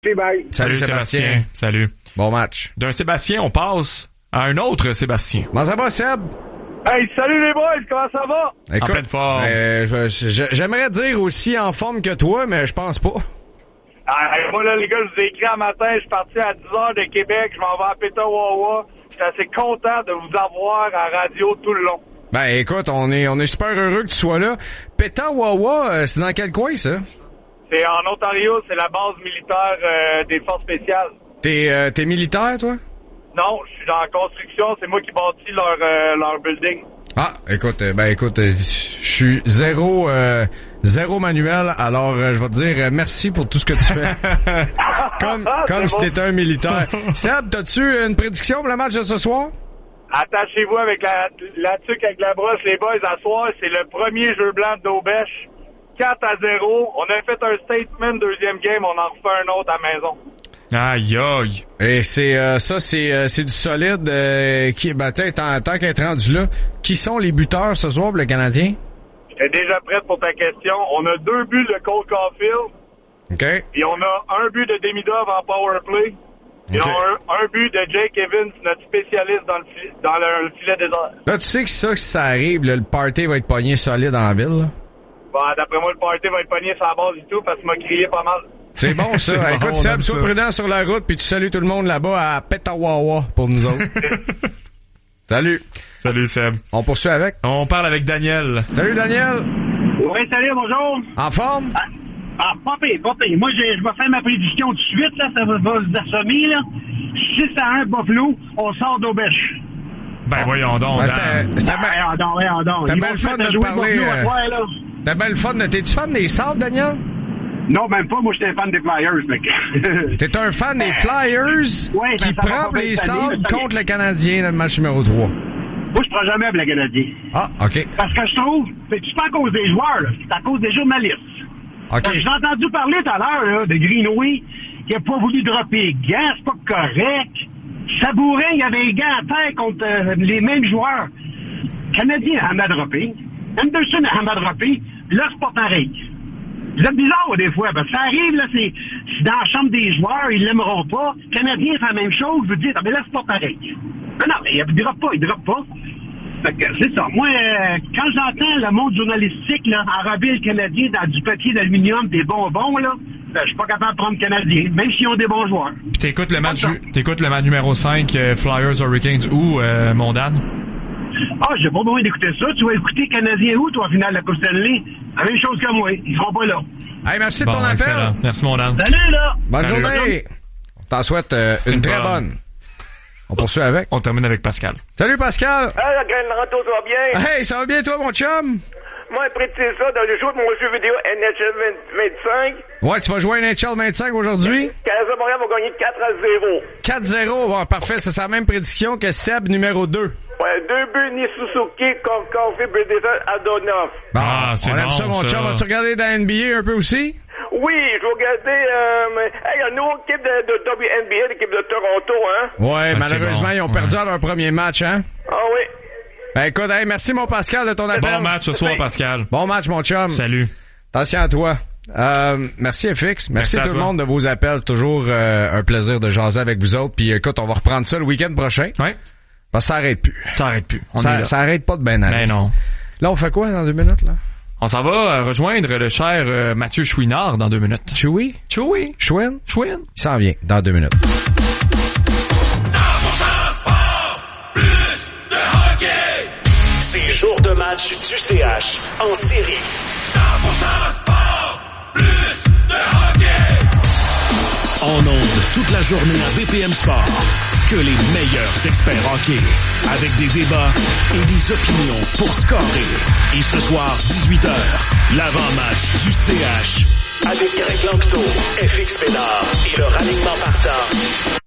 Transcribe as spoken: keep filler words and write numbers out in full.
Bye. Salut, Salut Sébastien. Sébastien. Salut. Bon match. D'un Sébastien, on passe à un autre Sébastien. Comment ça va, Seb? Hey, salut les boys, comment ça va? Écoute, en pleine forme. Euh, je, je, j'aimerais dire aussi en forme que toi, mais je pense pas. Ah, moi là, les gars, je vous ai écrit un matin, je suis parti à dix heures de Québec, je m'en vais à Petawawa. J'étais assez content de vous avoir à radio tout le long. Ben écoute, on est on est super heureux que tu sois là. Petawawa, euh, c'est dans quel coin ça? C'est en Ontario, c'est la base militaire euh, des forces spéciales. T'es euh, t'es militaire, toi? Non, je suis dans la construction, c'est moi qui bâtis leur euh, leur building. Ah, écoute, ben écoute, je suis zéro euh, zéro manuel, alors euh, je vais te dire euh, merci pour tout ce que tu fais. comme comme si t'étais un militaire. Seb, t'as-tu une prédiction pour le match de ce soir? Attachez-vous avec la, la tuque avec la brosse, les boys, à soir, c'est le premier jeu blanc d'Aubèche. quatre à zéro. On a fait un statement, deuxième game, on en refait un autre à la maison. Aïe, aïe. Et c'est euh, ça, c'est euh, c'est du solide. Euh, qui, ben, tant, tant qu'être rendu là, qui sont les buteurs ce soir pour le Canadien? J'étais déjà prête pour ta question. On a deux buts de Cole Caulfield. OK. Et on a un but de Demidov en power play. Et Okay. on a un, un but de Jake Evans, notre spécialiste dans le, fi- dans le, le filet des airs. Là, tu sais que ça, si ça arrive, là, le party va être pogné solide dans la ville. Là. Bon, d'après moi, le party va être pogné sur la base du tout parce qu'il m'a crié pas mal. C'est bon, ça. C'est Écoute, bon, Seb, on sois aime ça. prudent sur la route, puis tu salues tout le monde là-bas à Petawawa pour nous autres. Salut. Salut Seb. On poursuit avec? On parle avec Daniel. Salut, Daniel. Oui, salut, bonjour. En forme? Ah, ah pas pire, pas pire. Moi, je, je vais faire ma prédiction tout de suite, là, ça va, va se assommer, là. six à un Buffalo, on sort d'Aubèche. Ben voyons donc. Ouais, Dan. c'était c'était Ah, bien voyons donc, voyons donc. C'était Ils bien vont le se fun mettre à de te jouer parler, Buffalo à euh, soir, là. c'était bien le fun. T'es-tu fan des Sabres, Daniel? Non, même pas. Moi, j'étais un fan des Flyers, mec. T'es un fan des Flyers Ouais, qui ben, ça va prend pas les bien cette année, Sabres mais ça y est. contre le Canadien dans le match numéro trois. Moi, je prends jamais avec le Canadien. Ah, OK. Parce que je trouve, c'est pas à cause des joueurs, là, c'est à cause des journalistes. OK. Parce que J'ai entendu parler tout à l'heure, là, de Greenway, qui a pas voulu dropper les gants, c'est pas correct. Sabourin, il avait les gants à terre contre euh, les mêmes joueurs. Canadien a jamais droppé. Anderson a jamais droppé. Là, c'est pas pareil. Vous êtes bizarre, des fois, parce que ça arrive, là, c'est, c'est dans la chambre des joueurs, ils l'aimeront pas. Canadien fait la même chose, vous dites, ah, mais là, c'est pas pareil. Non, non, mais il droppe pas, il droppe pas. Fait que c'est ça. Moi, euh, quand j'entends le monde journalistique, là, enrober le Canadien dans du papier d'aluminium, des bonbons, là, ben, je suis pas capable de prendre le Canadien, même s'ils ont des bons joueurs. Puis t'écoutes le match, Comme ça. t'écoutes le match numéro cinq, euh, Flyers Hurricanes où, euh, mon Dan? Ah, j'ai pas besoin d'écouter ça. Tu vas écouter Canadien où, toi, au final de la Coupe Stanley? La même chose que moi. Ils seront pas là. Hey, merci de Bon, ton appel. excellent. Merci, mon Dan. Salut, là! Bonne Salut. journée. On t'en souhaite euh, une Une très bonne. bonne. On poursuit avec. On termine avec Pascal. Salut, Pascal. Hey, la graine Ranto, ça va bien? Hey, ça va bien, toi, mon chum? Moi, prédire ça dans le jeu de mon jeu vidéo N H L vingt-cinq. Ouais, tu vas jouer à N H L vingt-cinque aujourd'hui? Canadien Montréal va gagner quatre à zéro. quatre zéro. Bon, parfait. C'est sa même prédiction que Seb, numéro deux. Ouais, deux buts, ni Suzuki, contre Caulfield, but défense, Adonov. Bon, Ah, c'est on aime bon, ça, mon ça. chum. Vas-tu regarder dans la N B A un peu aussi? Oui, je vais regarder, euh, mais, hey, il y a une autre équipe de, de W N B A, l'équipe de Toronto, hein? Ouais, Ah, malheureusement, c'est bon. ils ont perdu Ouais. à leur premier match, hein? Ah oui. Ben, écoute, hey, merci, mon Pascal, de ton appel. Bon match ce soir, Pascal. Bon match, mon chum. Salut. Attention à toi. Euh, merci F X. Merci, Merci à à tout le toi. monde de vos appels. Toujours euh, un plaisir de jaser avec vous autres. Puis écoute, on va reprendre ça le week-end prochain. Ouais. Parce que ça arrête plus. Ça arrête plus. On est Ça, là. ça arrête pas de ben aller. Ben non. Là, on fait quoi dans deux minutes, là? On s'en va euh, rejoindre le cher euh, Mathieu Chouinard dans deux minutes. Chewy? Chewy. Chouin? Chouin. Il s'en vient dans deux minutes. C'est jour de match du C H en série. cent pour cent sport, plus de hockey. En ondes toute la journée à B P M Sport. Que les meilleurs experts hockey. Avec des débats et des opinions pour scorer. Et ce soir, dix-huit heures, l'avant-match du C H. Avec Greg Lanctot, F X Bédard et leur alignement partant.